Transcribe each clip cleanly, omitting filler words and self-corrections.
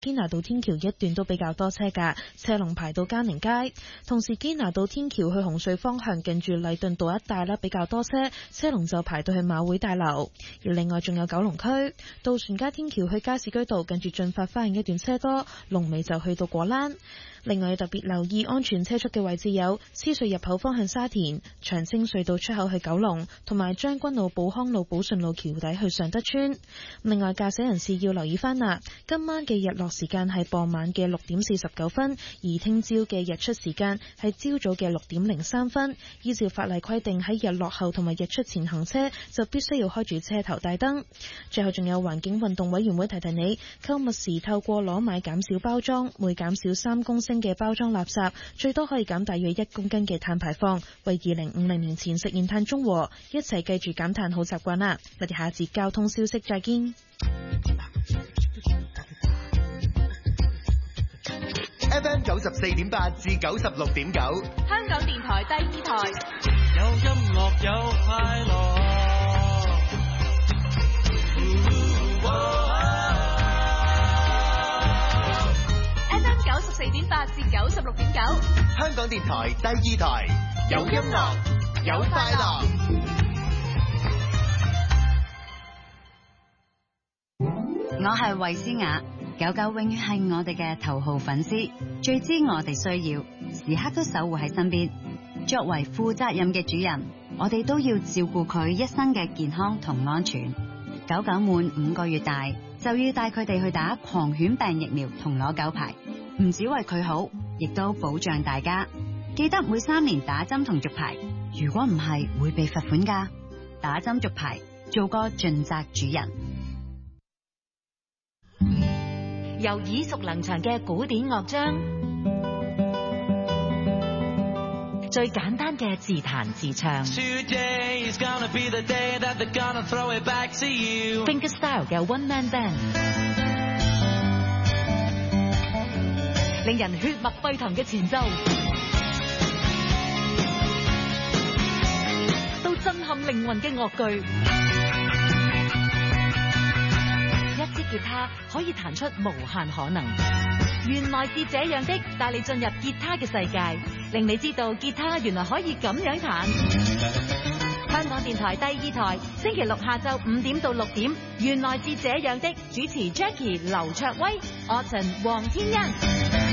堅拿道天橋一段都比較多車㗎，車龍排到嘉寧街。同時堅拿道天橋去紅隧方向近住禮頓道一帶啦，比較多車，車龍就排到去馬會大樓。而另外仲有九龍區渡船街天橋去加士居道近住進發花園一段車多，龍尾就去到果欄。另外要特別留意安全車速嘅位置有獅隧入口方向沙田、長青隧道出口去九龍，同埋將軍澳寶康路寶順路橋底去尚德村。另外駕駛人士要留意翻啦，今晚嘅日落時間係傍晚嘅6點49分，而聽朝嘅日出時間係朝早嘅6點03分。依照法例規定，喺日落後同埋日出前行車就必須要開住車頭大燈。最後仲有環境運動委員會提提你，購物時透過攞買減少包裝，每減少3公升嘅包裝垃圾，最多可以減大約1公斤嘅碳排放，為2050年前實現碳中和。一齊記住減碳好習慣啦！我哋下節交通消息再見。 FM 94.8至96.9， 香港電台第2台， 有音樂有快樂。 FM 94.8至96.9， 香港電台第2台，有音樂有快樂。 我係衛詩雅，狗狗永遠係我哋嘅頭號粉絲，最知我哋需要，時刻都守護喺身邊。作為負責任嘅主人，我哋都要照顧佢一生嘅健康同安全。狗狗滿5個月大，就要帶佢哋去打狂犬病疫苗同攞狗牌，唔止為佢好，亦都保障大家。記得每3年打針同續牌，如果唔係會被罰款㗎。打針續牌，做個盡責主人。 由耳熟能詳嘅古典樂章，最簡單嘅自彈自唱， Fingerstyle 嘅 One Man Band， 令人血脈沸騰嘅前奏，到震撼靈魂嘅樂句。一支吉他可以彈出無限可能，原來是這樣的，帶你進入吉他嘅世界，令你知道吉他原來可以咁樣彈。香港電台第2台，星期六下晝5點到6點，原來是這樣的，主持 Jackie 劉卓威、Autumn 黃天恩。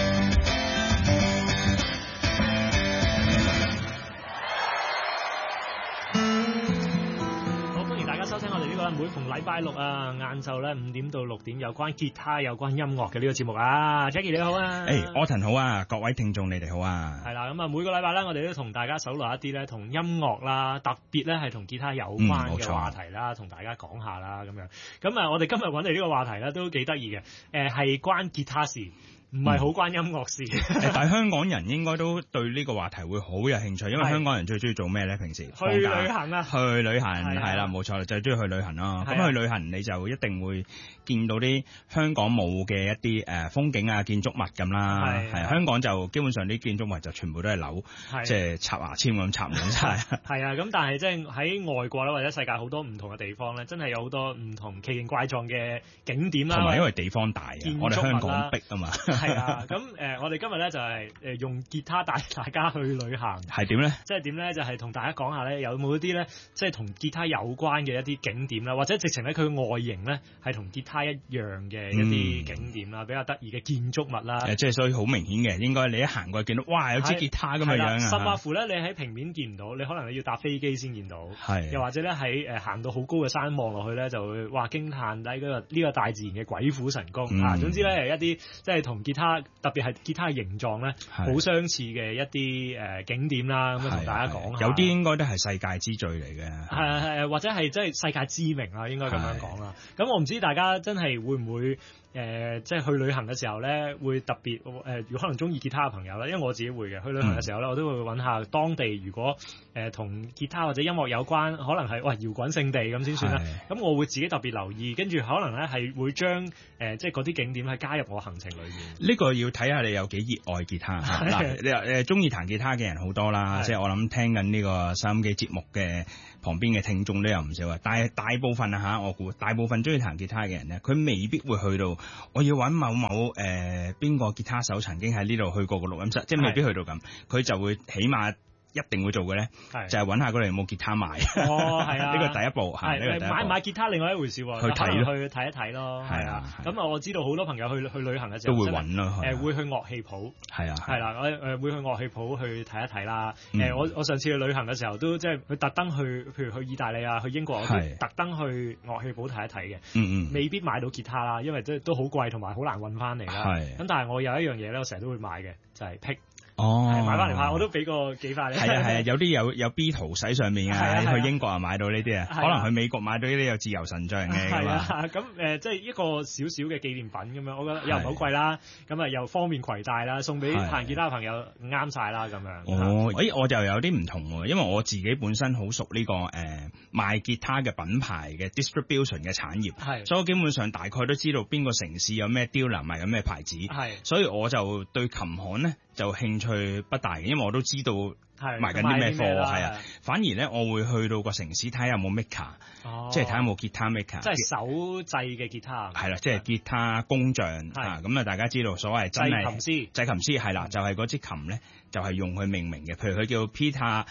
收聽我哋呢個每逢禮拜六啊，晏晝咧5點到6點，有關吉他、有關音樂嘅呢個節目啊。Jackie 你好啊， Autumn 好啊，各位聽眾你哋好啊。 係啦，咁啊每個禮拜咧，我哋都同大家搜羅一啲咧同音樂啦，特別咧係同吉他有關嘅話題啦，同大家講下啦咁樣。咁啊，我哋今日揾嚟呢個話題咧都幾得意嘅，係關吉他事。唔係好關音樂事， 但係香港人應該都對呢個話題會好有興趣，因為香港人最中意做咩咧？平時去旅行啊， 去旅行係啦，冇錯啦，就係中意去旅行咯。咁去旅行你就一定會見到啲香港冇嘅一啲風景啊、建築物咁啦。係香港就基本上啲建築物就全部都係樓，即係插牙籤咁插滿晒。 係啊，咁但係即係喺外國啦，或者世界好多唔同嘅地方咧，真係有好多唔同奇形怪狀嘅景點啦。 同埋因為地方大啊，我哋香港逼啊嘛。 係啊，咁我哋今日咧就係用吉他帶大家去旅行。 係點咧？ 即係點咧？就係同大家講下咧，有冇一啲咧，即係同吉他有關嘅一啲景點啦，或者直情咧佢外形咧係同吉他一樣嘅一啲景點啦，比較得意嘅建築物啦。 即係所以好明顯嘅，應該你一行過去見到，哇有支吉他咁嘅樣啊！ 甚或乎咧，你喺平面見唔到，你可能你要搭飛機先見到。係。又或者咧喺行到好高嘅山望落去咧，就會哇驚歎喺呢個大自然嘅鬼斧神工啊！總之咧係一啲即係同吉他。特別係吉他嘅形狀咧，好相似嘅一啲景點啦，咁同大家講下。 有啲應該都係世界之最嚟嘅。 係或者係即係世界知名啦，應該咁樣講啦。咁我唔知大家真係會唔會即係去旅行嘅時候咧，會特別可能中意吉他嘅朋友咧，因為我自己會嘅。去旅行嘅時候咧，我都會揾下當地如果同吉他或者音樂有關，可能係搖滾聖地咁先算啦。咁我會自己特別留意，跟住可能咧係會將即係嗰啲景點係加入我行程裏面。 呢個要睇下你有幾熱愛吉他。嗱，你中意彈吉他嘅人好多啦，即係我諗聽緊呢個收音機節目嘅旁邊嘅聽眾都有唔少啊。但係大部分啊我估大部分中意彈吉他嘅人咧，佢未必會去到我要揾某某邊個吉他手曾經喺呢度去過個錄音室，即係未必去到咁，佢就會起碼一定會做嘅咧，就係揾下嗰度有冇吉他賣。 哦，係啊， 呢個第一步嚇，呢個第一步。買唔買吉他另外一回事喎， 去睇去睇一睇咯。係啊，咁啊，我知道好多朋友去旅行嘅時候都會揾咯， 會去樂器鋪。 係啊， 係啦，會去樂器鋪去睇一睇啦。我上次去旅行嘅時候都即係去特登去，譬如去意大利啊、去英國，我都特登去樂器鋪睇一睇嘅。未必買到吉他啦，因為都好貴同埋好難運翻嚟啦。咁但係我有一樣嘢咧，我成日都會買嘅，就係 pick。買翻嚟拍，我都俾個幾塊你。係啊，有啲有 B 圖喺上面啊，去英國啊買到呢啲啊，可能去美國買到呢啲有自由神像嘅。係啊，咁即係一個少少嘅紀念品咁樣，我覺得又唔好貴啦，咁啊又方便攜帶啦，送俾彈吉他嘅朋友啱晒啦咁樣。我就有啲唔同喎，因為我自己本身好熟呢個賣吉他嘅品牌嘅 distribution 嘅產業，所以我基本上大概都知道邊個城市有咩 dealer 賣緊咩牌子，所以我就對琴行咧就興趣不大嘅，因為我都知道賣緊啲咩貨，係啊。反而咧，我會去到個城市睇下有冇 maker，即係睇下有冇吉他 maker，即係手製嘅吉他。係啦，即係吉他工匠啊。咁啊，大家知道所謂真係製琴師係啦，就係嗰支琴咧，就係用佢命名嘅。譬如佢叫 Peter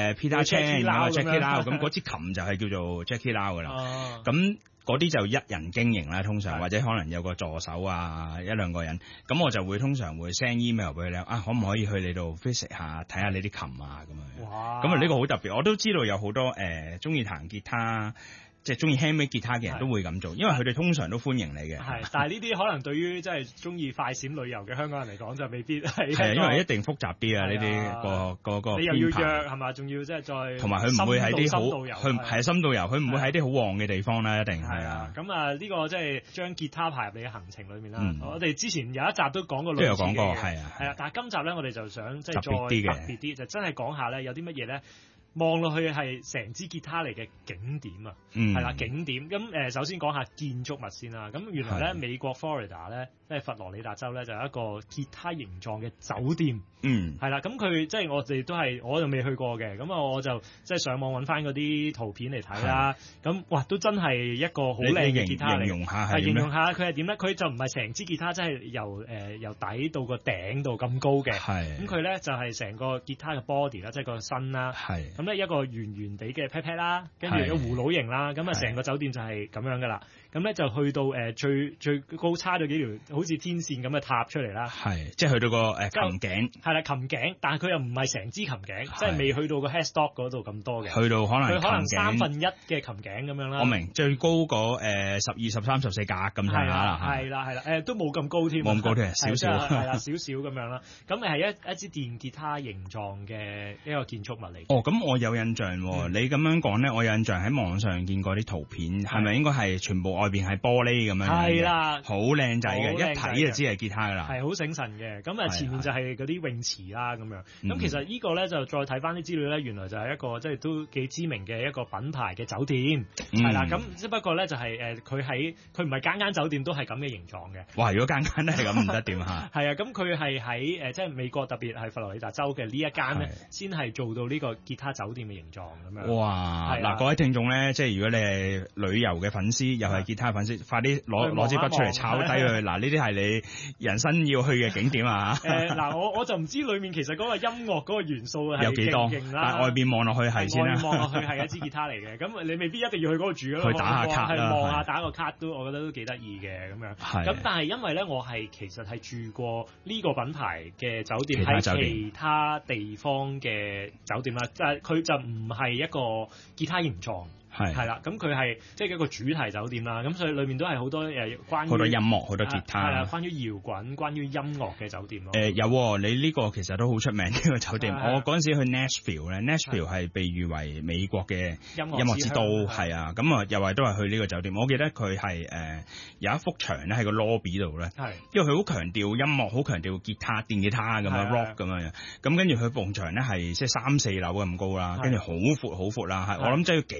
Chan 啊 Jackie Lau，咁嗰支琴就係叫做 Jackie Lau 噶啦。咁嗰啲就一人經營啦，通常或者可能有個助手啊，一兩個人，咁我就會通常會 send email 俾佢咧，可唔可以去你度 visit 下睇下你啲琴啊咁樣。哇！咁啊呢個好特別，我都知道有好多中意彈吉他，即係中意 handmade 吉他嘅人都會咁做，因為佢哋通常都歡迎你嘅。係，但係呢啲可能對於即係中意快閃旅遊嘅香港人嚟講就未必係。係，因為一定複雜啲啊！呢啲個你又要約係嘛？仲要即係再同埋佢唔會喺啲好，佢係深度遊，佢唔會喺啲好旺嘅地方啦，一定係啊。咁啊，呢個即係將吉他排入你嘅行程裏面啦。我哋之前有一集都講過類似嘅，都有講過係啊。係啊，但係今集咧，我哋就想即係再特別啲，就真係講下咧，有啲乜嘢咧？望落去係成支吉他嚟嘅景點啊，係啦景點。咁首先講下建築物先啦。咁原來咧美國 Florida 咧，即係佛羅里達州咧，就有一個吉他形狀嘅酒店。係啦。咁佢即係我哋都係，我就未去過嘅。咁啊，我就即係上網揾翻嗰啲圖片嚟睇啦。咁哇，都真係一個好靚嘅吉他嚟。形容下佢係點咧？佢就唔係成支吉他，真係由底到個頂度咁高嘅。咁佢咧就係成個吉他嘅 body 啦，即係個身啦。咁咧一個圓圓地嘅 pat pat 啦，跟住個葫蘆形啦，咁啊成個酒店就係咁樣噶啦。咁咧就去到最高叉咗幾條好似天線咁嘅塔出嚟啦。即係去到個琴頸。係啦，琴頸，但係佢又唔係成支琴頸，即係未去到個 headstock 嗰度咁多嘅。去到可能佢可能1/3嘅琴頸咁樣啦。我明，最高嗰12、13、14格咁上下啦。係啦，都冇咁高添。冇咁高添，少少。係啦，少少咁樣啦。咁係一支電吉他形狀嘅一個建築物嚟。咁我有印象，你咁樣講咧，我有印象喺網上見過啲圖片，係咪應該係全部外邊係玻璃咁樣？係啦，好靚仔嘅，一睇就知係吉他噶啦，係好醒神嘅。咁啊，前面就係嗰啲泳池啦咁樣。咁其實呢個咧就再睇翻啲資料咧，原來就係一個即係都幾知名嘅一個品牌嘅酒店，係啦。咁只不過咧就係佢唔係間酒店都係咁嘅形狀嘅。哇！如果間都係咁唔得點嚇？係啊，咁佢係喺即係美國特別係佛羅里達州嘅呢一間咧，先係做到呢個吉他酒店嘅形狀咁樣。哇！嗱，各位聽眾咧，即係如果你係旅遊嘅粉絲，又係吉他粉絲，快啲攞支筆出嚟抄低佢。嗱，呢啲係你人生要去嘅景點啊！嗱，我就唔知裡面其實嗰個音樂嗰個元素係有幾多，但係外邊望落去係先啦。望落去係一支吉他嚟嘅，咁你未必一定要去嗰度住咯。去打下卡啦，望下打個卡都，我覺得都幾得意嘅咁樣。咁但係因為咧，我其實係住過呢個品牌嘅酒店喺其他地方嘅酒店啦，即係佢就唔係一個吉他形狀。係啦，咁佢係即係一個主題酒店啦，咁所以裏面都係好多關於好多音樂、好多吉他，係啦，關於搖滾、關於音樂嘅酒店咯。有你呢個其實都好出名呢個酒店。我嗰陣時去 Nashville 咧，Nashville 係被譽為美國嘅音樂之都，係啊，咁啊又係都係去呢個酒店。我記得佢係有一幅牆咧喺個 lobby 度咧，因為佢好強調音樂，好強調吉他、電吉他咁樣 rock 咁樣，咁跟住佢埲牆咧係即係3、4樓咁高啦，跟住好闊啦，我諗真係要幾百支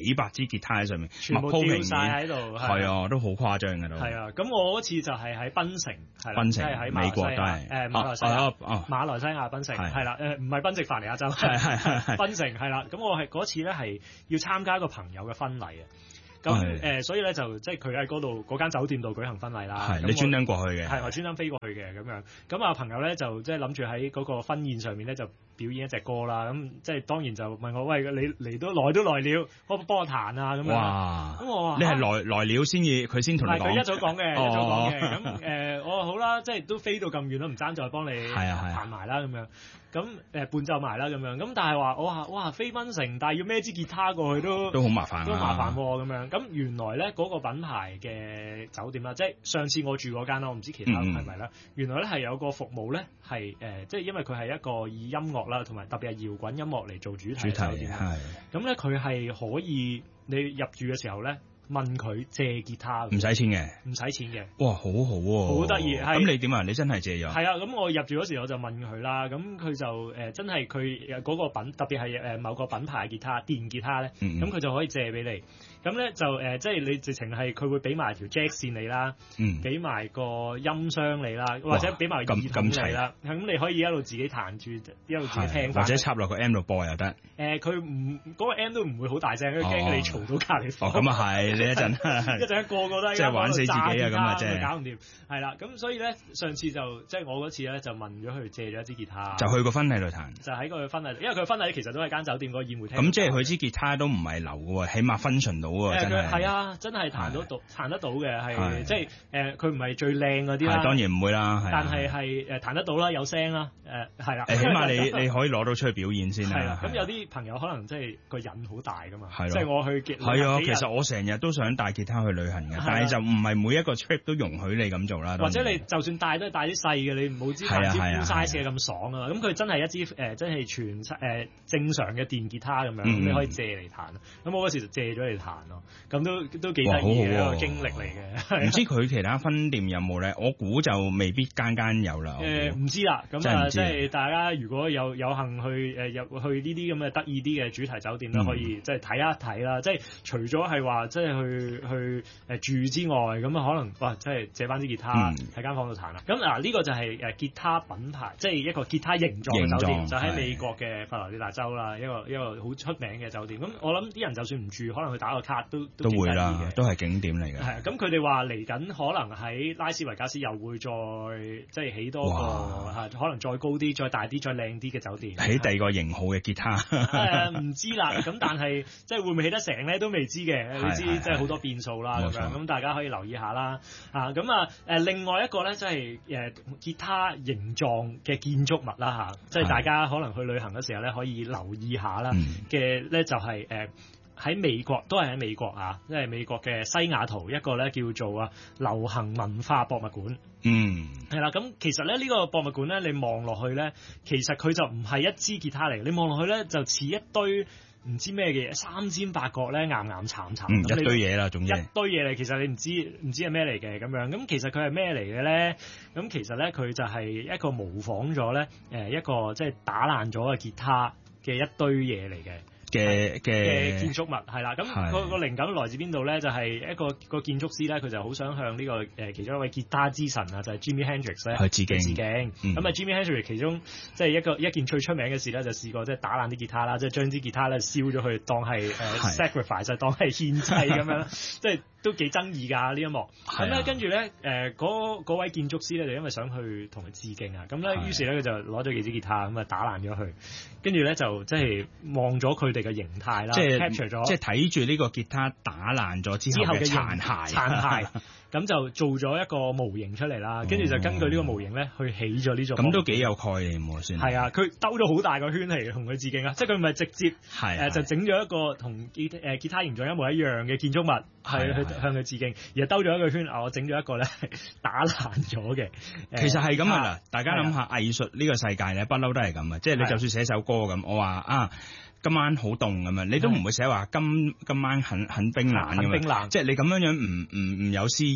支吉他喺上面， 全部吊晒喺度， 係啊，都好誇張嘅都。 係啊，咁我嗰次就係喺檳城，係啦， 檳城喺美國都係馬來西亞，馬來西亞檳城係啦，唔係賓夕凡尼亞州，係檳城係啦。咁我係嗰次咧係要參加一個朋友嘅婚禮啊。咁所以咧就即係佢喺嗰度嗰間酒店度舉行婚禮啦。 係你專登過去嘅？ 係我專登飛過去嘅咁樣。咁啊朋友咧就即係諗住喺嗰個婚宴上面咧就表演一隻歌啦。咁即係當然就問我喂，你嚟都來了，可唔可以幫我彈啊？咁樣。哇！咁我話你係來了先至佢先同你講。 佢一早講嘅，一早講嘅。咁我話好啦，即係都飛到咁遠啦，唔爭再幫你彈埋啦咁樣。咁伴奏埋啦咁樣，咁但係話我話哇飛檳城，但係要孭支吉他過去都好麻煩， 都麻煩喎咁樣。咁原來咧嗰個品牌嘅酒店啦，即係上次我住嗰間啦，我唔知其他係咪啦。原來咧係有個服務咧係即係因為佢係一個以音樂啦，同埋特別係搖滾音樂嚟做主題酒店。係咁咧，佢係可以你入住嘅時候咧。問佢借吉他，唔使錢嘅， 唔使錢嘅。 哇，好好喎， 好得意。 咁你點啊？你真係借咗？ 係啊，咁我入住嗰時我就問佢啦，咁佢就真係佢嗰個品，特別係某個品牌嘅吉他，電吉他咧，咁佢就可以借俾你。咁咧就即係你直情係佢會俾埋條 jack 線你啦，俾埋個音箱你啦，或者俾埋耳筒你啦。咁你可以一路自己彈住，一路自己聽。 或者插落個 M 度播又得。 佢唔嗰個 M 都唔會好大聲，因為驚你嘈到隔離房。 咁啊係，你一陣個個都即係玩死自己啊咁啊，即係搞唔掂。係啦，咁所以咧上次就即係我嗰次咧就問咗佢借咗一支吉他， 就去個婚禮度彈。 就喺個婚禮，因為佢婚禮其實都係間酒店嗰個宴會廳。 咁即係佢支吉他都唔係流嘅喎，起碼function到喎，真係。 係啊，真係彈得到嘅，係即係佢唔係最靚嗰啲啦。 當然唔會啦， 但係彈得到啦，有聲啦，係啦。 起碼你可以攞到出去表演先啦。 係啦，咁有啲朋友可能即係個癮好大噶嘛，即係我去係啊，其實我成日都想帶吉他去旅行嘅，但係就唔係每一個 trip 都容許你咁做啦。 或者你就算帶都係帶啲細嘅，你唔好知彈支 full size 嘅咁爽啊！咁佢真係一支真係全正常嘅電吉他咁樣，你可以借嚟彈。咁我嗰時就借咗嚟彈咯，咁都幾得意嘅一個經歷嚟嘅。 唔知佢其他分店有冇咧？我估就未必間有啦。 唔知啦。咁啊，即係大家如果有幸去入去呢啲咁嘅得意啲嘅主題酒店咧，可以即係睇一睇啦。即係除咗係話即係去住之外，咁啊可能哇，即係借翻支吉他喺間房度彈啦。咁嗱呢個就係吉他品牌，即係一個吉他形狀嘅酒店，就喺美國嘅佛羅里達州啦，一個好出名嘅酒店。咁我諗啲人就算唔住，可能去打個卡都會啦，都係景點嚟嘅。 係咁佢哋話嚟緊可能喺拉斯維加斯又會再即係起多個可能再高啲、再大啲、再靚啲嘅酒店。 起第二個型號嘅吉他。 唔知啦，咁但係即係會唔會起得成咧都未知嘅。你知即係好多變數啦咁樣，咁大家可以留意下啦。另外一個咧即係吉他形狀嘅建築物啦即係大家可能去旅行嘅時候咧可以留意下啦嘅咧就係喺美國都係喺美國即係美國嘅西雅圖一個咧叫做流行文化博物館。係啦，咁其實咧呢個博物館咧，你望落去咧，其實佢就唔係一支吉他嚟，你望落去咧就似一堆唔知咩嘅嘢，三尖八角咧，岩岩慘慘， 一堆嘢啦，總之一堆嘢嚟。其實你唔知係咩嚟嘅咁樣。咁其實佢係咩嚟嘅咧？咁其實咧佢就係一個模仿咗咧一個即係打爛咗嘅吉他嘅一堆嘢嚟嘅。嘅建築物係啦，咁個靈感來自邊度咧？就係一個建築師咧，佢就好想向呢個其中一位吉他之神就係 Jimi Hendrix 咧致敬。 咁Jimi Hendrix 其中即係一件最出名嘅事咧，就試過即係打爛啲吉他啦，即係將啲吉他咧燒咗去當係sacrifice，就當係獻祭咁樣，即係都幾爭議㗎呢一幕。咁咧跟住咧嗰位建築師咧就因為想去同佢致敬啊，咁咧於是咧佢就攞咗幾支吉他咁打爛咗佢，跟住咧就即係望咗佢哋嘅形態啦，即係 capture 咗，即係睇住呢個吉他打爛咗之後嘅殘骸， 咁就做咗一個模型出嚟啦。跟住就根據呢個模型咧去起咗呢種。 咁都幾有概念喎，先係啊！佢兜咗好大個圈嚟同佢致敬啊！即係佢唔係直接就整咗一個同吉他形狀一模一樣嘅建築物去向佢致敬，而係兜咗一個圈。我整咗一個咧打爛咗嘅。 其實係咁啊！嗱，大家諗下藝術呢個世界咧，不嬲都係咁啊！即係你就算寫首歌咁，我話今晚好凍咁樣，你都唔會寫話今晚很冰冷咁樣，即係你咁樣唔有詩意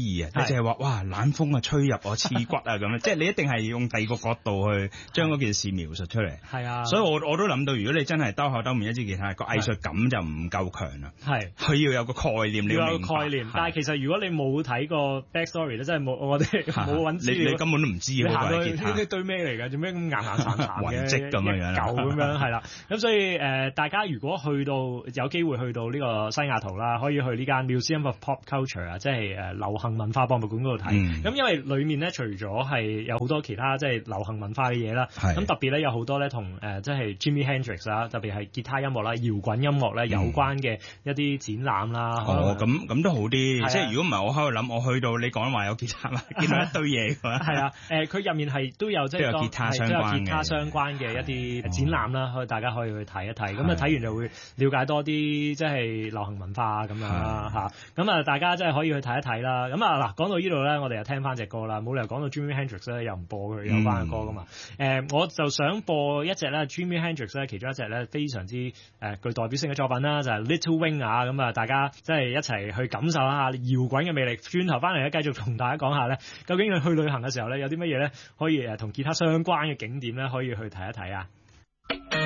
意啊，你淨係話哇冷風啊吹入我刺骨啊咁樣，即係你一定係用第二個角度去將嗰件事描述出嚟。 係啊， 所以我都諗到，如果你真係兜口兜面一支吉他，個藝術感就唔夠強啦。係，佢要有個概念，你要有概念。但係其實如果你冇睇過 backstory 咧，真係冇我哋冇揾資料， 你根本都唔知嗰個係吉他。 呢堆咩嚟㗎？做咩咁硬散散嘅？ 遺跡咁樣舊咁樣係啦。咁所以大家如果去到有機會去到呢個西雅圖啦，可以去呢間 Museum of Pop Culture 啊，即係流行文化博物館嗰度睇。咁因為裡面咧，除咗係有好多其他即係流行文化嘅嘢啦，咁特別咧有好多咧同即係 Jimi Hendrix 啦，特別係吉他音樂啦、搖滾音樂咧有關嘅一啲展覽啦。 咁都好啲。即係如果唔係我喺度諗，我去到你講話有吉他，見到一堆嘢㗎嘛。係啊，佢入面係都有即係吉他相關嘅一啲展覽啦，大家可以去睇一睇。咁啊睇完就會了解多啲即係流行文化咁樣啦嚇。咁啊大家真係可以去睇一睇啦。咁啊嗱，講到呢度咧，我哋又聽翻隻歌啦，冇理由講到 Jimi Hendrix 咧又唔播佢有關嘅歌噶嘛。我就想播一隻咧 Jimi Hendrix 咧其中一隻咧非常之具代表性嘅作品啦，就係 Little Wing 啊。咁啊大家即係一齊去感受一下搖滾嘅魅力。轉頭翻嚟咧，繼續同大家講下咧，究竟你去旅行嘅時候咧有啲乜嘢咧可以同吉他相關嘅景點咧可以去睇一睇啊！